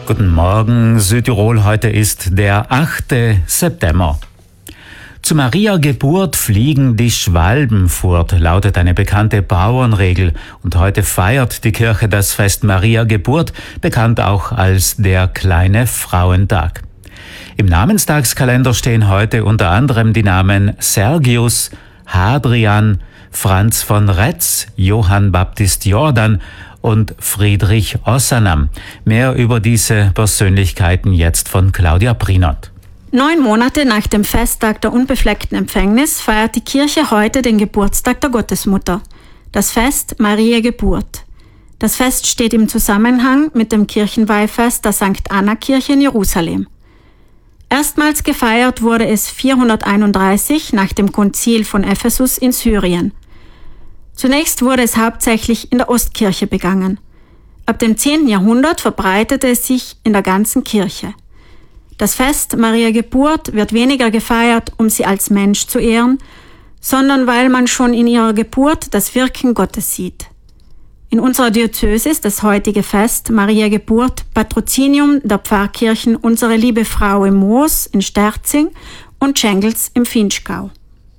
Guten Morgen, Südtirol. Heute ist der 8. September. Zu Maria Geburt fliegen die Schwalben fort, lautet eine bekannte Bauernregel. Und heute feiert die Kirche das Fest Maria Geburt, bekannt auch als der kleine Frauentag. Im Namenstagskalender stehen heute unter anderem die Namen Sergius, Hadrian, Franz von Retz, Johann Baptist Jordan und Friedrich Ozanam. Mehr über diese Persönlichkeiten jetzt von Claudia Brinot. 9 Monate nach dem Festtag der unbefleckten Empfängnis feiert die Kirche heute den Geburtstag der Gottesmutter, das Fest Mariä Geburt. Das Fest steht im Zusammenhang mit dem Kirchenweihfest der St. Anna-Kirche in Jerusalem. Erstmals gefeiert wurde es 431 nach dem Konzil von Ephesus in Syrien. Zunächst wurde es hauptsächlich in der Ostkirche begangen. Ab dem 10. Jahrhundert verbreitete es sich in der ganzen Kirche. Das Fest Mariä Geburt wird weniger gefeiert, um sie als Mensch zu ehren, sondern weil man schon in ihrer Geburt das Wirken Gottes sieht. In unserer Diözese ist das heutige Fest Mariä Geburt Patrozinium der Pfarrkirchen Unsere Liebe Frau im Moos in Sterzing und Schengels im Vinschgau.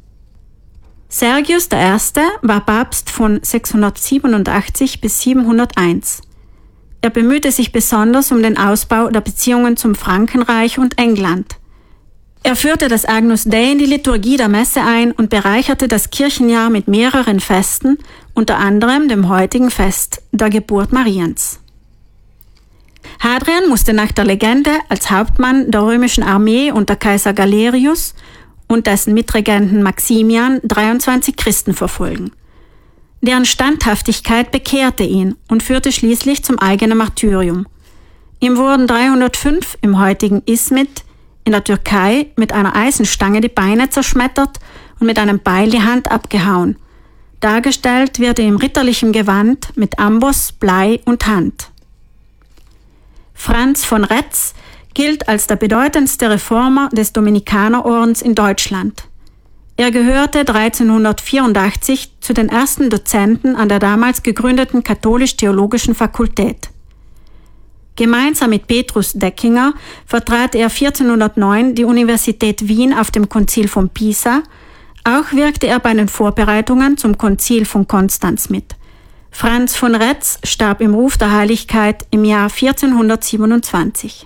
Sergius I. war Papst von 687 bis 701. Er bemühte sich besonders um den Ausbau der Beziehungen zum Frankenreich und England. Er führte das Agnus Dei in die Liturgie der Messe ein und bereicherte das Kirchenjahr mit mehreren Festen, unter anderem dem heutigen Fest der Geburt Mariens. Hadrian musste nach der Legende als Hauptmann der römischen Armee unter Kaiser Galerius und dessen Mitregenten Maximian 23 Christen verfolgen. Deren Standhaftigkeit bekehrte ihn und führte schließlich zum eigenen Martyrium. Ihm wurden 305 im heutigen Izmit in der Türkei mit einer Eisenstange die Beine zerschmettert und mit einem Beil die Hand abgehauen. Dargestellt wird er im ritterlichen Gewand mit Amboss, Blei und Hand. Franz von Retz gilt als der bedeutendste Reformer des Dominikanerordens in Deutschland. Er gehörte 1384 zu den ersten Dozenten an der damals gegründeten Katholisch-Theologischen Fakultät. Gemeinsam mit Petrus Deckinger vertrat er 1409 die Universität Wien auf dem Konzil von Pisa. Auch wirkte er bei den Vorbereitungen zum Konzil von Konstanz mit. Franz von Retz starb im Ruf der Heiligkeit im Jahr 1427.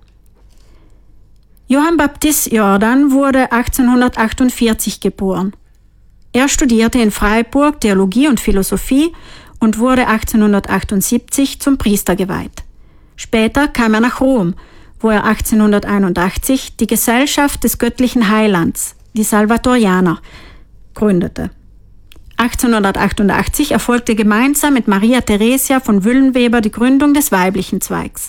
Johann Baptist Jordan wurde 1848 geboren. Er studierte in Freiburg Theologie und Philosophie und wurde 1878 zum Priester geweiht. Später kam er nach Rom, wo er 1881 die Gesellschaft des göttlichen Heilands, die Salvatorianer, gründete. 1888 erfolgte gemeinsam mit Maria Theresia von Wüllenweber die Gründung des weiblichen Zweigs.